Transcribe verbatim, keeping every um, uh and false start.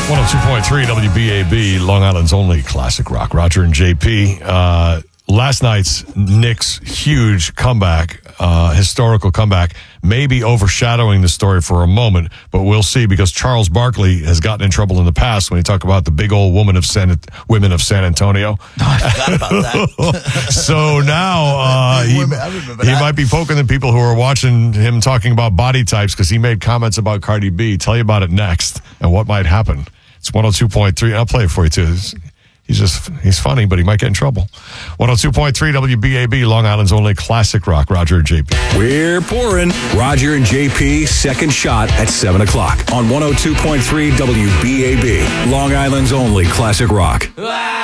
one oh two point three W B A B, Long Island's only classic rock. Roger and J P. Uh, last night's Knicks' huge comeback, uh, historical comeback, may be overshadowing the story for a moment, but we'll see, because Charles Barkley has gotten in trouble in the past when he talked about the big old woman of San, women of San Antonio. No, I forgot about that. So now uh, he, he might be poking the people who are watching him talking about body types, because he made comments about Cardi B. Tell you about it next and what might happen. It's one oh two point three. I'll play it for you, too. He's just, he's funny, but he might get in trouble. one oh two point three W B A B, Long Island's only classic rock. Roger and J P. We're pouring. Roger and J P, second shot at seven o'clock on one oh two point three W B A B, Long Island's only classic rock.